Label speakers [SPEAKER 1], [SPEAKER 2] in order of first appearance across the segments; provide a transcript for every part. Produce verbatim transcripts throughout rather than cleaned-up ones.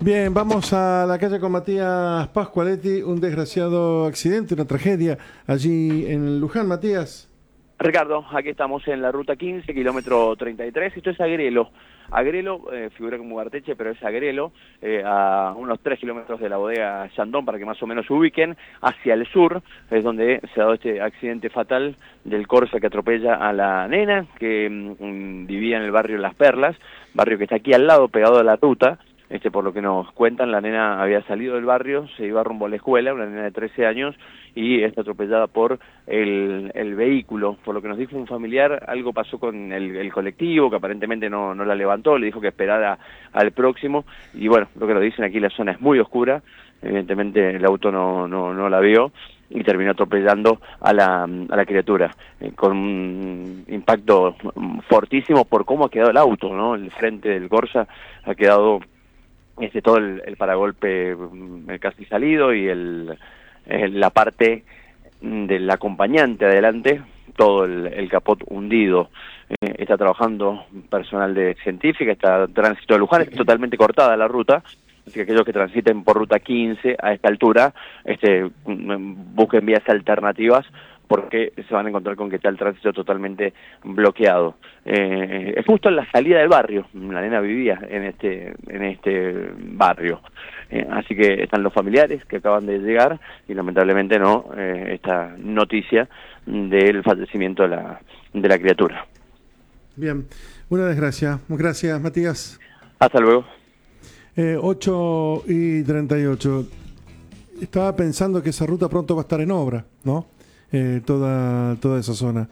[SPEAKER 1] Bien, vamos a la calle con Matías Pascualetti, un desgraciado accidente, una tragedia allí en Luján. Matías.
[SPEAKER 2] Ricardo, aquí estamos en la ruta quince, kilómetro treinta y tres, esto es Agrelo. Agrelo eh, figura como Garteche, pero es Agrelo, eh, a unos tres kilómetros de la bodega Chandon, para que más o menos se ubiquen, hacia el sur, es donde se ha dado este accidente fatal del Corsa que atropella a la nena, que mm, vivía en el barrio Las Perlas, barrio que está aquí al lado, pegado a la ruta. Este, por lo que nos cuentan, la nena había salido del barrio, se iba rumbo a la escuela, una nena de trece años, y está atropellada por el, el vehículo. Por lo que nos dijo un familiar, algo pasó con el, el colectivo, que aparentemente no, no la levantó, le dijo que esperara al próximo, y bueno, lo que nos dicen aquí, la zona es muy oscura, evidentemente el auto no, no, no la vio, y terminó atropellando a la, a la criatura, eh, con un impacto fortísimo por cómo ha quedado el auto, ¿no? El frente del Corsa ha quedado... Este, todo el, el paragolpe el casi salido y el, el, la parte del acompañante adelante, todo el, el capot hundido. Eh, está trabajando personal de científica, está tránsito de Luján, es totalmente cortada la ruta, así que aquellos que transiten por ruta quince a esta altura, este, busquen vías alternativas, porque se van a encontrar con que está el tránsito totalmente bloqueado. Eh, es justo en la salida del barrio, la nena vivía en este en este barrio, eh, así que están los familiares que acaban de llegar y lamentablemente no, eh, esta noticia del fallecimiento de la, de la criatura.
[SPEAKER 1] Bien, una desgracia. Gracias, Matías.
[SPEAKER 2] Hasta luego.
[SPEAKER 1] Eh, ocho y treinta y ocho. Estaba pensando que esa ruta pronto va a estar en obra, ¿no? Eh, toda, toda esa zona.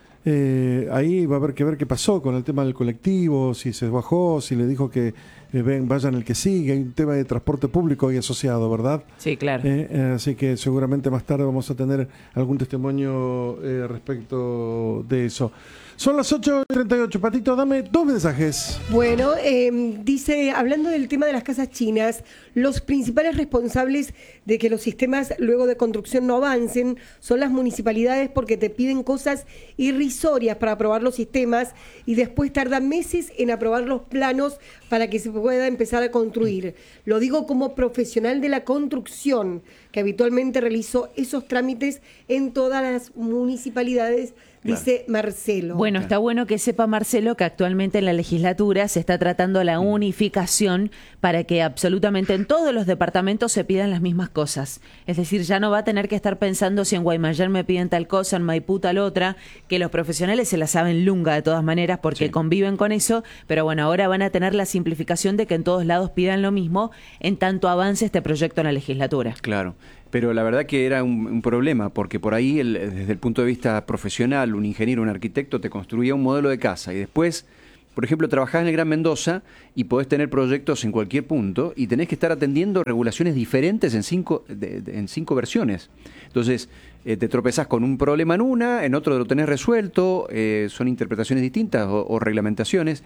[SPEAKER 1] Eh, ahí va a haber que ver qué pasó con el tema del colectivo, si se bajó, si le dijo que eh, ven, vayan el que sigue. Hay un tema de transporte público ahí asociado, ¿verdad?
[SPEAKER 3] Sí, claro.
[SPEAKER 1] Eh, eh, así que seguramente más tarde vamos a tener algún testimonio eh, respecto de eso. Son las ocho y treinta y ocho. Patito, dame dos mensajes.
[SPEAKER 4] Bueno, eh, dice, hablando del tema de las casas chinas, los principales responsables de que los sistemas luego de construcción no avancen son las municipalidades, porque te piden cosas irrisorias para aprobar los sistemas y después tardan meses en aprobar los planos para que se pueda empezar a construir. Lo digo como profesional de la construcción, que habitualmente realizo esos trámites en todas las municipalidades. Dice Marcelo.
[SPEAKER 3] Bueno, está bueno que sepa Marcelo que actualmente en la legislatura se está tratando la unificación para que absolutamente en todos los departamentos se pidan las mismas cosas. Es decir, ya no va a tener que estar pensando si en Guaymallén me piden tal cosa, en Maipú tal otra, que los profesionales se la saben lunga de todas maneras porque sí, conviven con eso, pero bueno, ahora van a tener la simplificación de que en todos lados pidan lo mismo en tanto avance este proyecto en la legislatura.
[SPEAKER 5] Claro. Pero la verdad que era un, un problema, porque por ahí, el, desde el punto de vista profesional, un ingeniero, un arquitecto te construía un modelo de casa y después, por ejemplo, trabajás en el Gran Mendoza y podés tener proyectos en cualquier punto y tenés que estar atendiendo regulaciones diferentes en cinco, de, de, en cinco versiones. Entonces, eh, te tropezás con un problema en una, en otro lo tenés resuelto, eh, son interpretaciones distintas o, o reglamentaciones.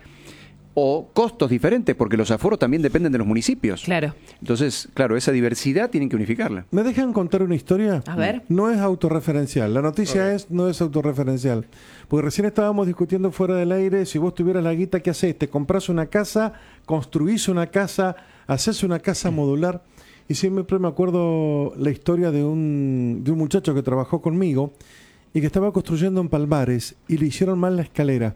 [SPEAKER 5] O costos diferentes, porque los aforos también dependen de los municipios.
[SPEAKER 3] Claro.
[SPEAKER 5] Entonces, claro, esa diversidad tienen que unificarla.
[SPEAKER 1] ¿Me dejan contar una historia?
[SPEAKER 3] A ver.
[SPEAKER 1] No es autorreferencial. La noticia okay. es, no es autorreferencial. Porque recién estábamos discutiendo fuera del aire, si vos tuvieras la guita, ¿qué hacés? Te comprás una casa, construís una casa, haces una casa modular. Y siempre me acuerdo la historia de un, de un muchacho que trabajó conmigo y que estaba construyendo en Palmares y le hicieron mal la escalera.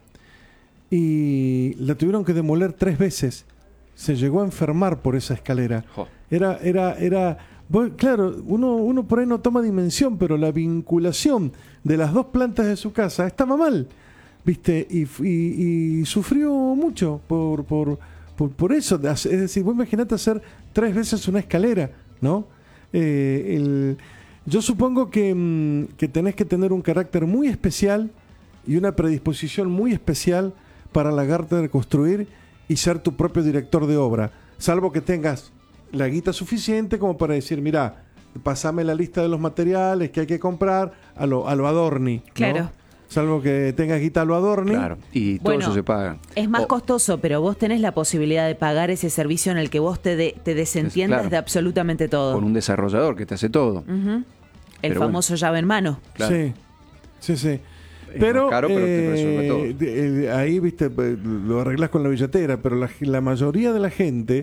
[SPEAKER 1] Y la tuvieron que demoler tres veces. Se llegó a enfermar por esa escalera. Oh. Era, era, era, bueno, claro, uno, uno por ahí no toma dimensión, pero la vinculación de las dos plantas de su casa estaba mal, ¿viste? Y, y, y sufrió mucho por, por, por, por eso. Es decir, vos imaginate hacer tres veces una escalera, ¿no? Eh, el, yo supongo que, que tenés que tener un carácter muy especial y una predisposición muy especial para largarte de construir y ser tu propio director de obra, salvo que tengas la guita suficiente como para decir, mira, pasame la lista de los materiales que hay que comprar a lo, a lo Adorni, ¿no?
[SPEAKER 3] Claro.
[SPEAKER 1] Salvo que tengas guita a lo Adorni.
[SPEAKER 5] Claro, y todo
[SPEAKER 3] bueno,
[SPEAKER 5] eso se paga.
[SPEAKER 3] Es más
[SPEAKER 5] o,
[SPEAKER 3] costoso, pero vos tenés la posibilidad de pagar ese servicio en el que vos te, de, te desentiendas claro, de absolutamente todo.
[SPEAKER 5] Con un desarrollador que te hace todo.
[SPEAKER 3] Uh-huh. El
[SPEAKER 5] pero
[SPEAKER 3] famoso bueno. llave en mano.
[SPEAKER 1] Claro. Sí, sí, sí.
[SPEAKER 5] Es
[SPEAKER 1] pero,
[SPEAKER 5] caro, pero
[SPEAKER 1] eh,
[SPEAKER 5] te resuelve todo.
[SPEAKER 1] De, de, ahí, viste, lo arreglás con la billetera, pero la, la mayoría de la gente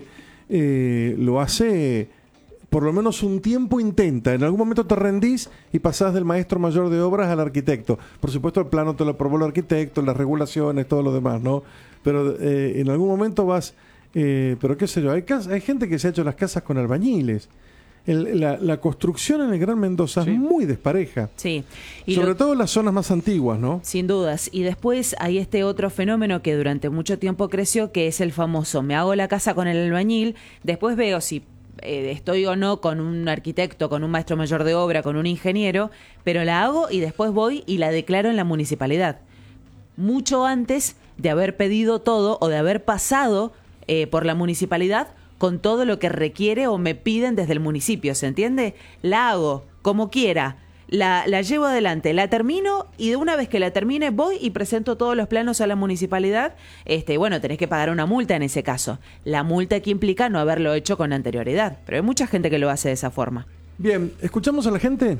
[SPEAKER 1] eh, lo hace, por lo menos un tiempo intenta. En algún momento te rendís y pasás del maestro mayor de obras al arquitecto. Por supuesto, el plano te lo aprobó el arquitecto, las regulaciones, todo lo demás, ¿no? Pero eh, en algún momento vas... Eh, pero qué sé yo, hay, cas- hay gente que se ha hecho las casas con albañiles. El, la, la construcción en el Gran Mendoza
[SPEAKER 5] Sí.
[SPEAKER 1] es muy despareja.
[SPEAKER 3] Sí. Y
[SPEAKER 1] Sobre
[SPEAKER 3] lo-
[SPEAKER 1] todo en las zonas más antiguas, ¿no?
[SPEAKER 3] Sin dudas. Y después hay este otro fenómeno que durante mucho tiempo creció, que es el famoso, me hago la casa con el albañil, después veo si eh, estoy o no con un arquitecto, con un maestro mayor de obra, con un ingeniero, pero la hago y después voy y la declaro en la municipalidad. Mucho antes de haber pedido todo o de haber pasado eh, por la municipalidad con todo lo que requiere o me piden desde el municipio, ¿se entiende? La hago como quiera, la, la llevo adelante, la termino y de una vez que la termine voy y presento todos los planos a la municipalidad. Este, bueno, tenés que pagar una multa en ese caso. La multa que implica no haberlo hecho con anterioridad, pero hay mucha gente que lo hace de esa forma.
[SPEAKER 1] Bien, ¿escuchamos a la gente?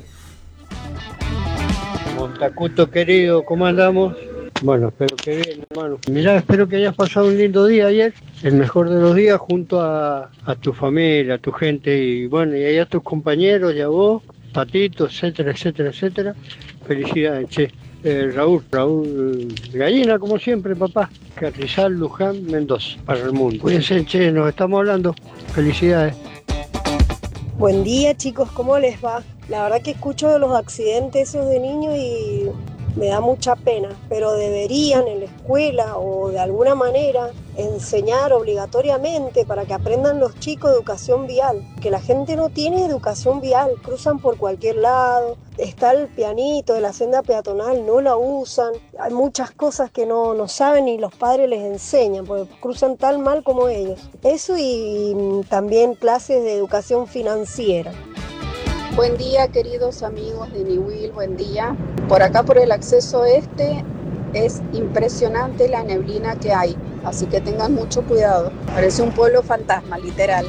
[SPEAKER 6] Montacuto querido, ¿cómo andamos? Bueno, espero que bien, hermano. Mirá, espero que hayas pasado un lindo día ayer, el mejor de los días, junto a, a tu familia, a tu gente, y bueno, y ahí a tus compañeros, y a vos, Patito, etcétera, etcétera, etcétera. Felicidades, che. Eh, Raúl, Raúl Gallina, como siempre, papá. Carrizal, Luján, Mendoza, para el mundo. Cuídense, che, nos estamos hablando. Felicidades.
[SPEAKER 7] Buen día, chicos, ¿cómo les va? La verdad que escucho de los accidentes esos de niños y me da mucha pena, pero deberían en la escuela o de alguna manera enseñar obligatoriamente para que aprendan los chicos educación vial, que la gente no tiene educación vial, cruzan por cualquier lado, está el pianito de la senda peatonal, no la usan, hay muchas cosas que no, no saben y los padres les enseñan, porque cruzan tan mal como ellos. Eso y, y también clases de educación financiera.
[SPEAKER 8] Buen día, queridos amigos de Niwil, buen día. Por acá, por el acceso este, es impresionante la neblina que hay, así que tengan mucho cuidado. Parece un pueblo fantasma, literal.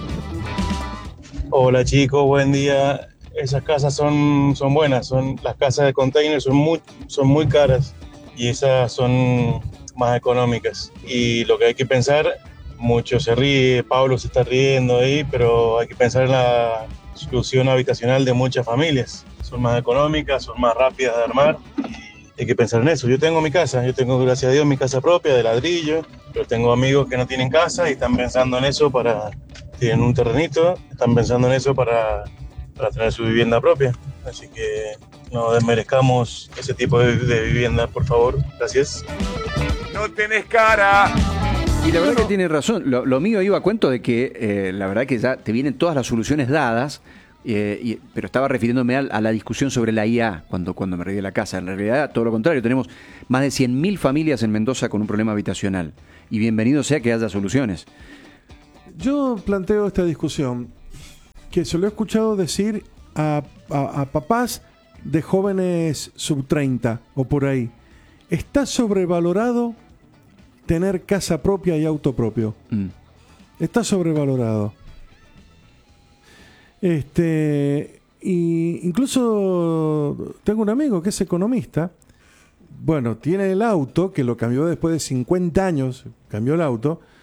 [SPEAKER 9] Hola chicos, buen día. Esas casas son, son buenas, son, las casas de container son muy, son muy caras y esas son más económicas. Y lo que hay que pensar, mucho se ríe, Pablo se está riendo ahí, pero hay que pensar en la solución habitacional de muchas familias. Son más económicas, son más rápidas de armar y hay que pensar en eso. Yo tengo mi casa, yo tengo gracias a Dios mi casa propia de ladrillo, pero tengo amigos que no tienen casa y están pensando en eso para, tienen un terrenito, están pensando en eso para, para tener su vivienda propia. Así que no desmerezcamos ese tipo de, de vivienda, por favor. Gracias.
[SPEAKER 10] No tenés cara.
[SPEAKER 5] Y la verdad que tiene razón. Lo, lo mío iba a cuento de que eh, la verdad que ya te vienen todas las soluciones dadas, eh, y, pero estaba refiriéndome a, a la discusión sobre la I A cuando, cuando me reí de la casa. En realidad, todo lo contrario, tenemos más de cien mil familias en Mendoza con un problema habitacional. Y bienvenido sea que haya soluciones.
[SPEAKER 1] Yo planteo esta discusión que se lo he escuchado decir a, a, a papás de jóvenes sub treinta o por ahí. Está sobrevalorado tener casa propia y auto propio.
[SPEAKER 5] Mm.
[SPEAKER 1] Está sobrevalorado. Este, y incluso tengo un amigo que es economista. Bueno, tiene el auto, que lo cambió después de cincuenta años, cambió el auto,